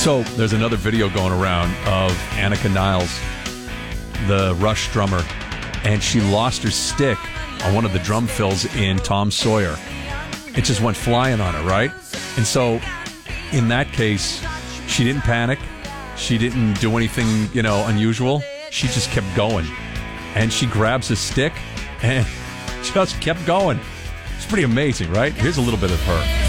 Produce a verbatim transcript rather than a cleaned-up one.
So there's another video going around of Annika Niles, the Rush drummer, and she lost her stick on one of the drum fills in Tom Sawyer. It just went flying on her, right? And so in that case, she didn't panic. She didn't do anything, you know, unusual. She just kept going. And she grabs a stick and just kept going. It's pretty amazing, right? Here's a little bit of her.